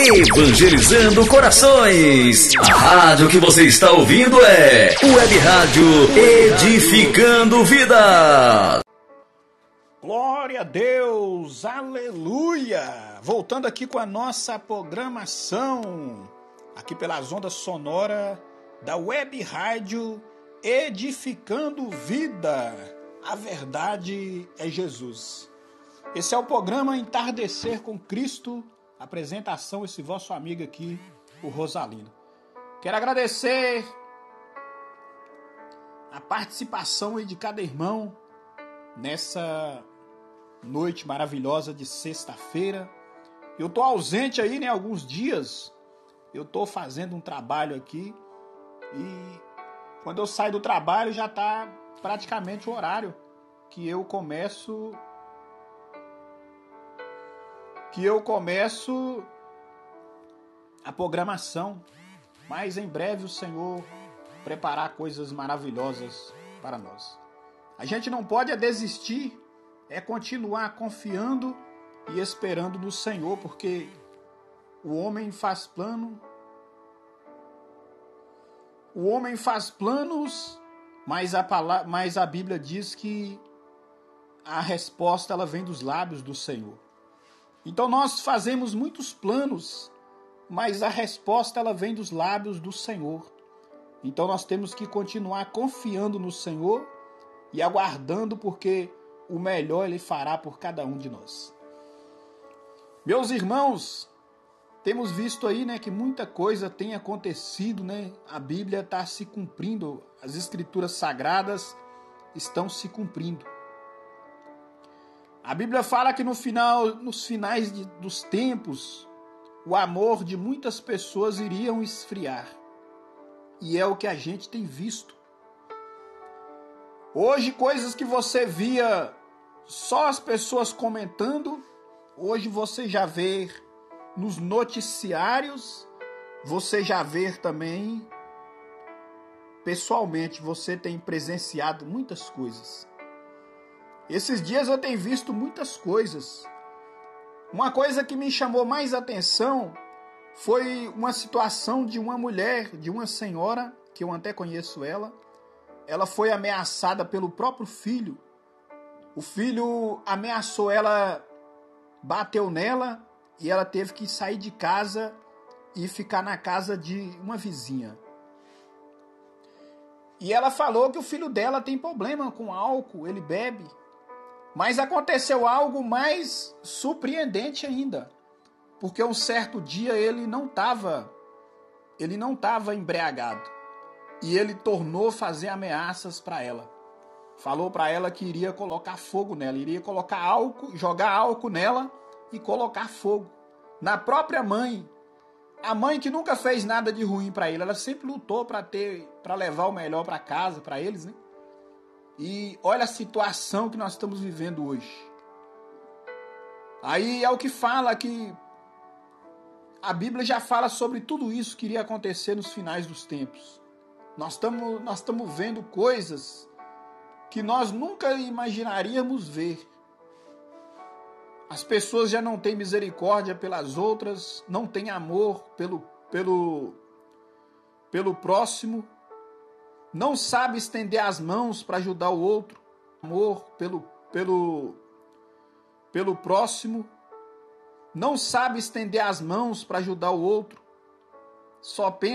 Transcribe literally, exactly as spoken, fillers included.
Evangelizando corações. A rádio que você está ouvindo é Web Rádio Edificando Vida. Glória a Deus, aleluia! Voltando aqui com a nossa programação, aqui pelas ondas sonoras da Web Rádio Edificando Vida. A verdade é Jesus. Esse é o programa Entardecer com Cristo. Apresentação, esse vosso amigo aqui, o Rosalino. Quero agradecer a participação aí de cada irmão nessa noite maravilhosa de sexta-feira. Eu tô ausente aí, né, alguns dias. Eu tô fazendo um trabalho aqui e quando eu saio do trabalho já tá praticamente o horário que eu começo que eu começo a programação. Mas em breve o Senhor preparar coisas maravilhosas para nós. A gente não pode é desistir, é continuar confiando e esperando no Senhor, porque o homem faz plano, o homem faz planos, mas a, palavra, mas a Bíblia diz que a resposta ela vem dos lábios do Senhor. Então nós fazemos muitos planos, mas a resposta ela vem dos lábios do Senhor. Então nós temos que continuar confiando no Senhor e aguardando, porque o melhor Ele fará por cada um de nós. Meus irmãos, temos visto aí, né, que muita coisa tem acontecido, né? A Bíblia está se cumprindo, as Escrituras Sagradas estão se cumprindo. A Bíblia fala que no final, nos finais de, dos tempos, o amor de muitas pessoas iriam esfriar. E é o que a gente tem visto. Hoje, coisas que você via só as pessoas comentando, hoje você já vê nos noticiários, você já vê também pessoalmente, você tem presenciado muitas coisas. Esses dias eu tenho visto muitas coisas. Uma coisa que me chamou mais atenção foi uma situação de uma mulher, de uma senhora, que eu até conheço ela. Ela foi ameaçada pelo próprio filho. O filho ameaçou ela, bateu nela e ela teve que sair de casa e ficar na casa de uma vizinha. E ela falou que o filho dela tem problema com álcool, ele bebe. Mas aconteceu algo mais surpreendente ainda, porque um certo dia ele não estava ele não estava embriagado e ele tornou fazer ameaças para ela. Falou para ela que iria colocar fogo nela, iria colocar álcool, jogar álcool nela e colocar fogo na própria mãe. A mãe que nunca fez nada de ruim para ele, ela sempre lutou para ter, para levar o melhor para casa, para eles, né? E olha a situação que nós estamos vivendo hoje. Aí é o que fala que a Bíblia já fala sobre tudo isso que iria acontecer nos finais dos tempos. Nós estamos nós estamos vendo coisas que nós nunca imaginaríamos ver. As pessoas já não têm misericórdia pelas outras, não têm amor pelo, pelo, pelo próximo. Não sabe estender as mãos para ajudar o outro, amor pelo, pelo, pelo próximo, não sabe estender as mãos para ajudar o outro, só pensa